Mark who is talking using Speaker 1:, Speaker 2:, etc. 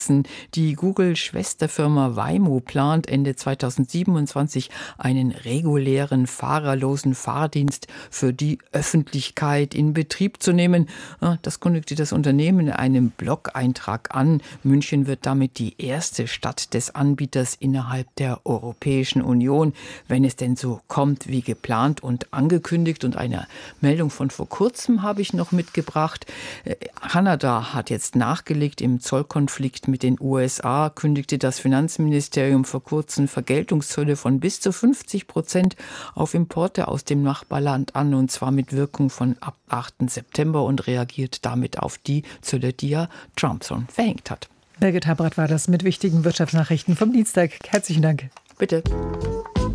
Speaker 1: Die Google-Schwesterfirma Waymo plant Ende 2027 einen regulären fahrerlosen Fahrdienst für die Öffentlichkeit in Betrieb zu nehmen. Das kündigte das Unternehmen in einem Blog-Eintrag an. München wird damit die erste Stadt des Anbieters innerhalb der Europäischen Union, wenn es denn so kommt wie geplant und angekündigt. Und eine Meldung von vor kurzem habe ich noch mitgebracht. Kanada hat jetzt nachgelegt im Zollkonflikt mit den USA, kündigte das Finanzministerium vor kurzem Vergeltungszölle von bis zu 50% auf Importe aus dem Nachbarland an, und zwar mit Wirkung von ab 8. September und reagiert damit auf die Zölle, die ja Trump schon verhängt hat.
Speaker 2: Birgit Habrath war das mit wichtigen Wirtschaftsnachrichten vom Dienstag. Herzlichen Dank.
Speaker 1: Bitte.